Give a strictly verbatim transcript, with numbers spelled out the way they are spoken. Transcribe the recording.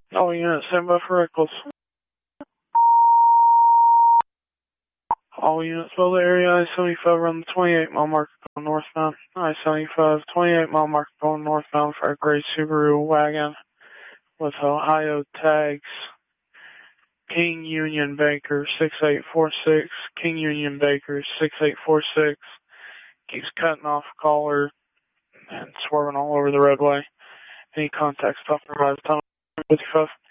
All units, stand by for Eccles. All units, fill the area I seventy-five around the twenty-eight mile marker going northbound. I seventy-five, twenty-eight mile marker going northbound for a gray Subaru wagon with Ohio tags. King Union Baker six eight four six. King Union Baker six eight four six. Keeps cutting off collar and swerving all over the roadway. Any contact, stop and arrive. Time fifty-five.